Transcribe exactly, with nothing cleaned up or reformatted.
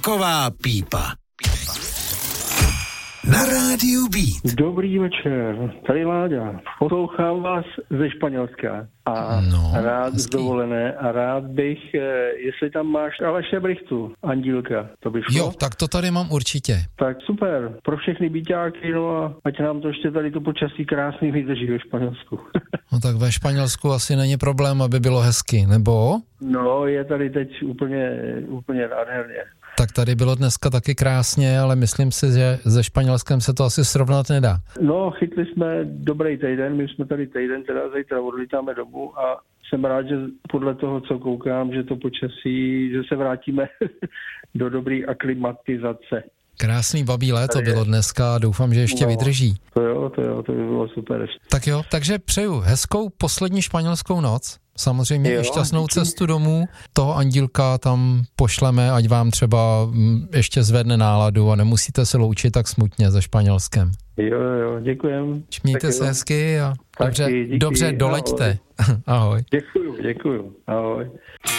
Taková pípa. Na rádiu Beat. Dobrý večer, tady Láďa. Poslouchám vás ze Španělska a no, rád hezký. z dovolené a rád bych, jestli tam máš Aleše Brichtu, Andílka, to by šlo? Jo, tak to tady mám určitě. Tak super, pro všechny býťáky, no a ať nám to ještě tady to počasí krásný vydrží ve Španělsku. No tak ve Španělsku asi není problém, aby bylo hezky, nebo? No, je tady teď úplně, úplně nádherně. Tak tady bylo dneska taky krásně, ale myslím si, že se Španělskem se to asi srovnat nedá. No, chytli jsme dobrý týden, my jsme tady týden, teda zítra odlítáme domů a jsem rád, že podle toho, co koukám, že to počasí, že se vrátíme do dobré aklimatizace. Krásný babí léto bylo dneska a doufám, že ještě no, vydrží. To jo, to jo, to by bylo super. Tak jo, takže přeju hezkou poslední španělskou noc. Samozřejmě jo, i šťastnou díky. Cestu domů. Toho Andílka tam pošleme, ať vám třeba m, ještě zvedne náladu a nemusíte se loučit tak smutně se Španělskem. Jo, jo, děkujem. Mějte tak se jo. hezky a Taky, dobře, díky, dobře doleďte. Ahoj. Ahoj. Děkuju, děkuju. Ahoj.